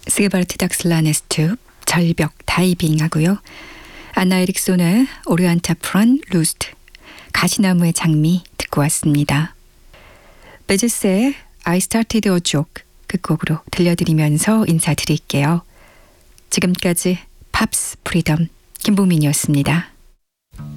시게바르트 닥슬라네스트 절벽 다이빙 하고요. 아나 에릭손의 오르안타 프란 루스트 가시나무의 장미 듣고 왔습니다. 베즈스의 I started a joke 끝곡으로 들려드리면서 인사드릴게요. 지금까지 팝스 프리덤 김보민이었습니다.